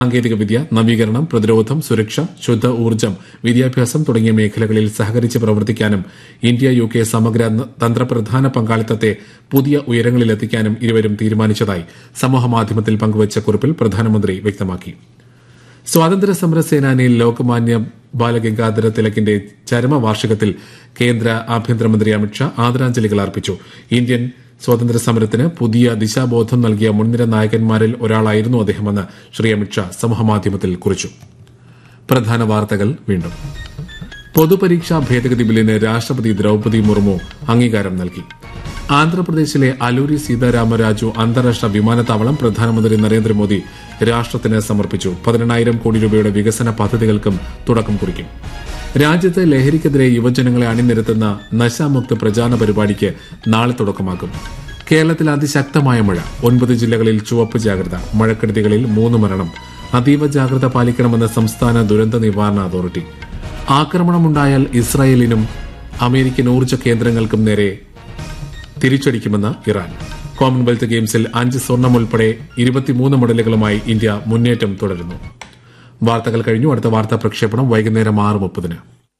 സാങ്കേതികവിദ്യ, നവീകരണം, പ്രതിരോധം, സുരക്ഷ, ശുദ്ധ ഊർജ്ജം, വിദ്യാഭ്യാസം തുടങ്ങിയ മേഖലകളിൽ സഹകരിച്ച് പ്രവർത്തിക്കാനും ഇന്ത്യ UK സമഗ്ര തന്ത്രപ്രധാന പങ്കാളിത്തത്തെ പുതിയ ഉയരങ്ങളിലെത്തിക്കാനും ഇരുവരും തീരുമാനിച്ചതായി സമൂഹമാധ്യമത്തിൽ പങ്കുവച്ച കുറിപ്പിൽ പ്രധാനമന്ത്രി വ്യക്തമാക്കി. സ്വാതന്ത്ര്യസമര സേനാനി ലോകമാന്യ ബാലഗംഗാധര തിലകിന്റെ ചരമവാർഷികത്തിൽ കേന്ദ്ര ആഭ്യന്തരമന്ത്രി അമിത്ഷാ ആദരാഞ്ജലികൾ അർപ്പിച്ചു. ഇന്ത്യൻ സ്വാതന്ത്ര്യസമരത്തിന് പുതിയ ദിശാബോധം നൽകിയ മുൻനിര നായകന്മാരിൽ ഒരാളായിരുന്നു അദ്ദേഹമെന്ന് ശ്രീ അമിത്ഷാ സമൂഹമാധ്യമത്തിൽ കുറിച്ചു. പ്രധാന വാർത്തകൾ വീണ്ടും. പൊതുപരീക്ഷാ ഭേദഗതി ബില്ലിന് രാഷ്ട്രപതി ദ്രൌപദി മുർമു അംഗീകാരം നൽകി. ആന്ധ്രാപ്രദേശിലെ അലൂരി സീതാരാമരാജു അന്താരാഷ്ട്ര വിമാനത്താവളം പ്രധാനമന്ത്രി നരേന്ദ്രമോദി രാഷ്ട്രത്തിന് സമർപ്പിച്ചു. 18,000 കോടി രൂപയുടെ വികസന പദ്ധതികൾക്കും തുടക്കം കുറിക്കും. രാജ്യത്ത് ലഹരിക്കെതിരെ യുവജനങ്ങളെ അണിനിരത്തുന്ന നശാമുക്ത പ്രചാരണ പരിപാടിക്ക് നാളെ തുടക്കമാകും. കേരളത്തിൽ അതിശക്തമായ മഴ, 9 ജില്ലകളിൽ ചുവപ്പ് ജാഗ്രത. മഴക്കെടുതികളിൽ 3 മരണം. അതീവ ജാഗ്രത പാലിക്കണമെന്ന് സംസ്ഥാന ദുരന്ത നിവാരണ അതോറിറ്റി. ആക്രമണമുണ്ടായാൽ ഇസ്രായേലിനും അമേരിക്കൻ ഊർജ്ജ കേന്ദ്രങ്ങൾക്കും നേരെ തിരിച്ചടിക്കുമെന്ന് ഇറാൻ. കോമൺവെൽത്ത് ഗെയിംസിൽ 5 സ്വർണം ഉൾപ്പെടെ 23 മെഡലുകളുമായി ഇന്ത്യ മുന്നേറ്റം തുടരുന്നു. വാർത്തകൾ കഴിഞ്ഞു. അടുത്ത വാർത്താ പ്രക്ഷേപണം വൈകുന്നേരം 6:30.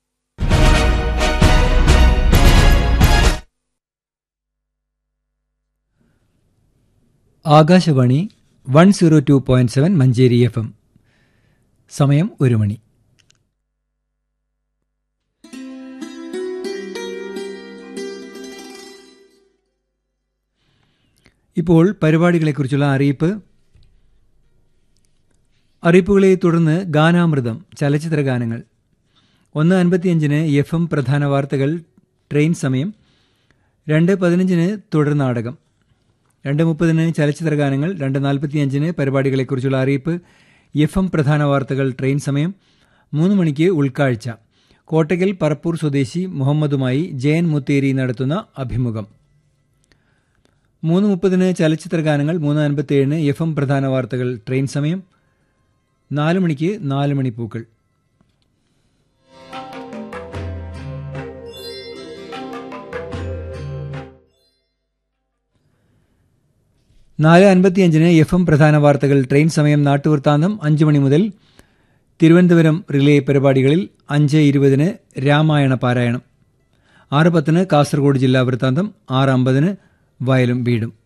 ആകാശവാണി 102.7 മഞ്ചേരി FM. സമയം 1 മണി. ഇപ്പോൾ പരിപാടികളെക്കുറിച്ചുള്ള അറിയിപ്പുകളെ തുടർന്ന് ഗാനാമൃതം ചലച്ചിത്ര ഗാനങ്ങൾ. 1:55 FM പ്രധാന വാർത്തകൾ, ട്രെയിൻ സമയം. 2:15 തുടർ നാടകം. 2:30 ചലച്ചിത്ര ഗാനങ്ങൾ. 2:45 പരിപാടികളെക്കുറിച്ചുള്ള അറിയിപ്പ്, FM പ്രധാന വാർത്തകൾ, ട്രെയിൻ സമയം. 3 മണിക്ക് ഉൾക്കാഴ്ച. കോട്ടയ്ക്കൽ പറപ്പൂർ സ്വദേശി മുഹമ്മദുമായി ജയൻ മുത്തേരി നടത്തുന്ന അഭിമുഖം. 3:30 ചലച്ചിത്ര ഗാനങ്ങൾ. 3:57 FM പ്രധാന വാർത്തകൾ, ട്രെയിൻ സമയം. 4 മണിക്ക് 4 മണിപ്പൂക്കൾ. നാല് 55 FM പ്രധാന വാർത്തകൾ, ട്രെയിൻ സമയം. നാട്ടുവൃത്താന്തം 5 മണി മുതൽ. തിരുവനന്തപുരം റിലേ പരിപാടികളിൽ 5:20 രാമായണ പാരായണം. 6:10 കാസർഗോഡ് ജില്ലാ വൃത്താന്തം. 6:50 വയലും വീടും.